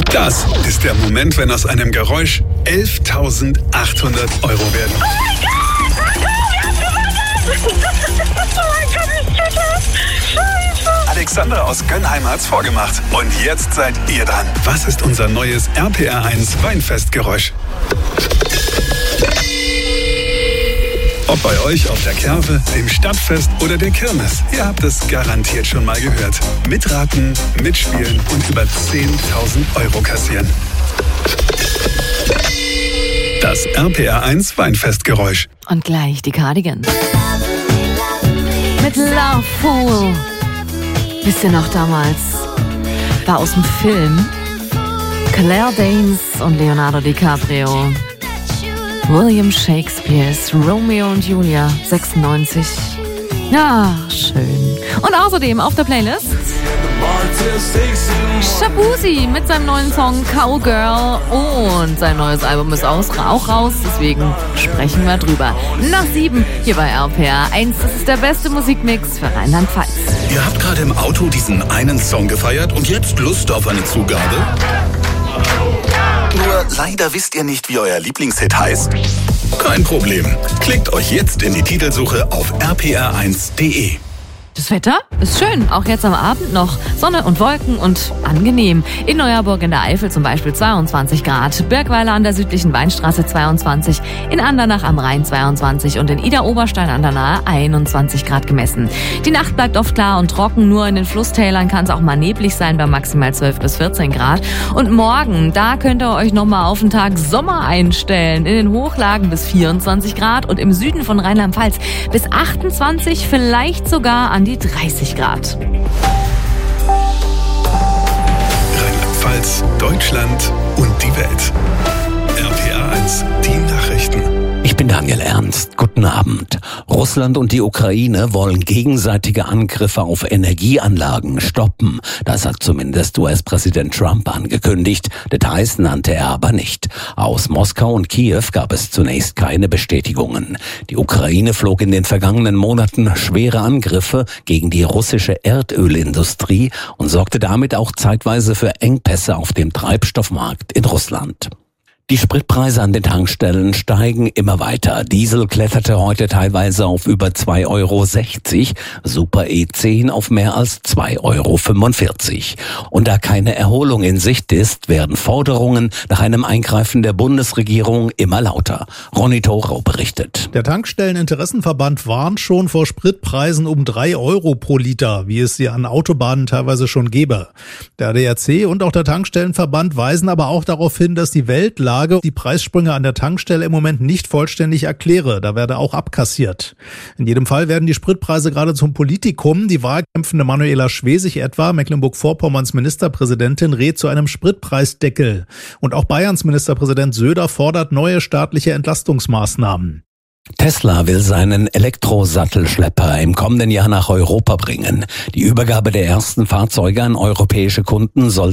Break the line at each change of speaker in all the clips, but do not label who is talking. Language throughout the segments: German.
Das ist der Moment, wenn aus einem Geräusch 11.800 Euro werden.
Oh mein Gott! Scheiße!
Alexandra aus Gönnheim hat's vorgemacht. Und jetzt seid ihr dran. Was ist unser neues RPR1 Weinfestgeräusch? Ob bei euch auf der Kerwe, dem Stadtfest oder der Kirmes, ihr habt es garantiert schon mal gehört. Mitraten, mitspielen und über 10.000 Euro kassieren. Das RPR1 Weinfestgeräusch.
Und gleich die Cardigans. Mit Love Fool. Wisst ihr noch damals? War aus dem Film Claire Danes und Leonardo DiCaprio. William Shakespeares Romeo und Julia, 96. Ja, schön. Und außerdem auf der Playlist Shaboozey mit seinem neuen Song Cowgirl und sein neues Album ist auch raus, deswegen sprechen wir drüber. Nach 7 hier bei RPR1, das ist der beste Musikmix für Rheinland-Pfalz.
Ihr habt gerade im Auto diesen einen Song gefeiert und jetzt Lust auf eine Zugabe? Nur leider wisst ihr nicht, wie euer Lieblingshit heißt. Kein Problem. Klickt euch jetzt in die Titelsuche auf rpr1.de.
Das Wetter ist schön, auch jetzt am Abend noch. Sonne und Wolken und angenehm. In Neuerburg in der Eifel zum Beispiel 22 Grad, Birkweiler an der südlichen Weinstraße 22, in Andernach am Rhein 22 und in Idar-Oberstein an der Nahe 21 Grad gemessen. Die Nacht bleibt oft klar und trocken, nur in den Flusstälern kann es auch mal neblig sein bei maximal 12 bis 14 Grad. Und morgen, da könnt ihr euch nochmal auf den Tag Sommer einstellen. In den Hochlagen bis 24 Grad und im Süden von Rheinland-Pfalz bis 28, vielleicht sogar an die 30 Grad.
Rheinland-Pfalz, Deutschland und die Welt. RPR1, die Nachrichten.
Ich bin Daniel Ernst. Guten Abend. Russland und die Ukraine wollen gegenseitige Angriffe auf Energieanlagen stoppen. Das hat zumindest US-Präsident Trump angekündigt. Details nannte er aber nicht. Aus Moskau und Kiew gab es zunächst keine Bestätigungen. Die Ukraine flog in den vergangenen Monaten schwere Angriffe gegen die russische Erdölindustrie und sorgte damit auch zeitweise für Engpässe auf dem Treibstoffmarkt in Russland. Die Spritpreise an den Tankstellen steigen immer weiter. Diesel kletterte heute teilweise auf über 2,60 €, Super E10 auf mehr als 2,45 €. Und da keine Erholung in Sicht ist, werden Forderungen nach einem Eingreifen der Bundesregierung immer lauter. Ronny Thorau berichtet.
Der Tankstelleninteressenverband warnt schon vor Spritpreisen um 3 € pro Liter, wie es sie an Autobahnen teilweise schon gäbe. Der ADAC und auch der Tankstellenverband weisen aber auch darauf hin, dass die Weltlage die Preissprünge an der Tankstelle im Moment nicht vollständig erkläre. Da werde auch abkassiert. In jedem Fall werden die Spritpreise gerade zum Politikum. Die wahlkämpfende Manuela Schwesig etwa, Mecklenburg-Vorpommerns Ministerpräsidentin, rät zu einem Spritpreisdeckel. Und auch Bayerns Ministerpräsident Söder fordert neue staatliche Entlastungsmaßnahmen.
Tesla will seinen Elektrosattelschlepper im kommenden Jahr nach Europa bringen. Die Übergabe der ersten Fahrzeuge an europäische Kunden soll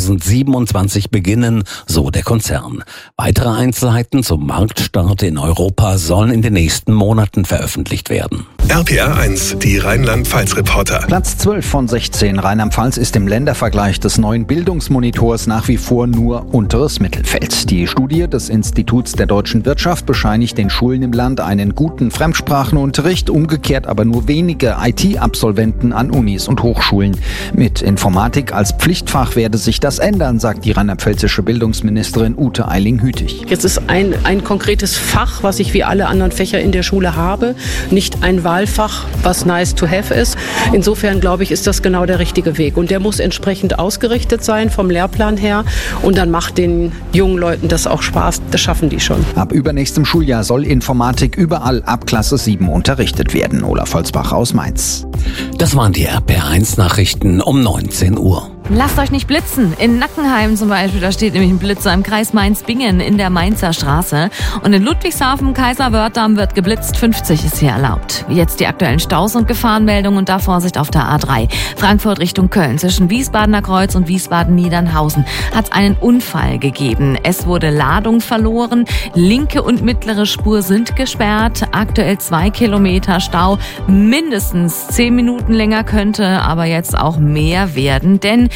2027 beginnen, so der Konzern. Weitere Einzelheiten zum Marktstart in Europa sollen in den nächsten Monaten veröffentlicht werden.
RPR1, die Rheinland-Pfalz-Reporter.
Platz 12 von 16. Rheinland-Pfalz ist im Ländervergleich des neuen Bildungsmonitors nach wie vor nur unteres Mittelfeld. Die Studie des Instituts der deutschen Wirtschaft bescheinigt den Schulen im Land einen guten Fremdsprachenunterricht, umgekehrt aber nur wenige IT-Absolventen an Unis und Hochschulen. Mit Informatik als Pflichtfach werde sich das ändern, sagt die rheinland-pfälzische Bildungsministerin Ute Eiling-Hütig.
Jetzt ist ein konkretes Fach, was ich wie alle anderen Fächer in der Schule habe, nicht ein Wahlfach, was nice to have ist. Insofern glaube ich, ist das genau der richtige Weg. Und der muss entsprechend ausgerichtet sein vom Lehrplan her. Und dann macht den jungen Leuten das auch Spaß. Das schaffen die schon.
Ab übernächstem Schuljahr soll Informatik überall ab Klasse 7 unterrichtet werden. Olaf Holzbach aus Mainz.
Das waren die RPR1 Nachrichten um 19 Uhr.
Lasst euch nicht blitzen. In Nackenheim zum Beispiel, da steht nämlich ein Blitzer im Kreis Mainz-Bingen in der Mainzer Straße. Und in Ludwigshafen, Kaiserwörtham wird geblitzt, 50 ist hier erlaubt. Jetzt die aktuellen Staus und Gefahrenmeldungen und da Vorsicht auf der A3. Frankfurt Richtung Köln zwischen Wiesbadener Kreuz und Wiesbaden-Niedernhausen hat es einen Unfall gegeben. Es wurde Ladung verloren. Linke und mittlere Spur sind gesperrt. Aktuell 2 Kilometer Stau. Mindestens 10 Minuten länger könnte aber jetzt auch mehr werden, denn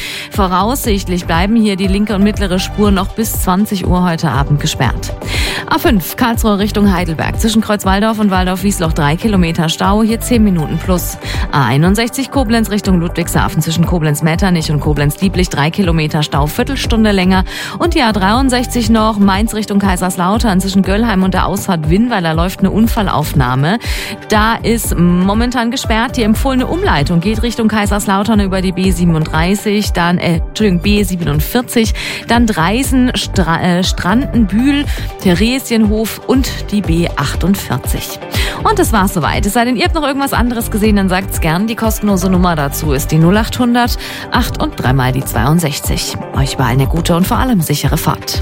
Voraussichtlich bleiben hier die linke und mittlere Spur noch bis 20 Uhr heute Abend gesperrt. A5 Karlsruhe Richtung Heidelberg. Zwischen Kreuzwaldorf und Waldorf-Wiesloch 3 Kilometer Stau, hier 10 Minuten plus. A61 Koblenz Richtung Ludwigshafen. Zwischen Koblenz-Metternich und Koblenz-Lieblich 3 Kilometer Stau, Viertelstunde länger. Und die A63 noch Mainz Richtung Kaiserslautern. Zwischen Göllheim und der Ausfahrt Winnweiler läuft eine Unfallaufnahme. Da ist momentan gesperrt. Die empfohlene Umleitung geht Richtung Kaiserslautern über die B47, dann B47, dann Dreisen, Strandenbühl, Theresienhof und die B48. Und das war's soweit. Es sei denn, ihr habt noch irgendwas anderes gesehen, dann sagt's gern. Die kostenlose Nummer dazu ist die 0800 8 und 3 mal die 62. Euch überall eine gute und vor allem sichere Fahrt.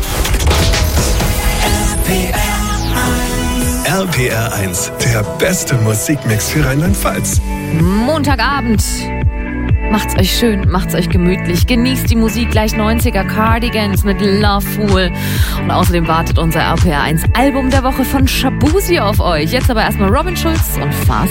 RPR 1, der beste Musikmix für Rheinland-Pfalz.
Montagabend. Macht's euch schön, macht's euch gemütlich. Genießt die Musik, gleich 90er Cardigans mit Love Fool. Und außerdem wartet unser RPR 1 Album der Woche von Shabuzi auf euch. Jetzt aber erstmal Robin Schulz und Fast